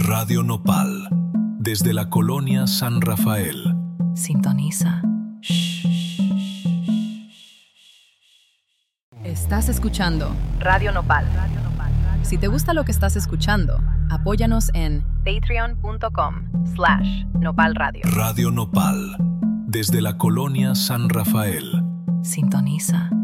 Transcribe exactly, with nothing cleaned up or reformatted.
Radio Nopal, desde la colonia San Rafael. Sintoniza. Estás escuchando Radio Nopal. Si te gusta lo que estás escuchando, apóyanos en patreon.com slash Nopal Radio. Radio Nopal, desde la colonia San Rafael. Sintoniza.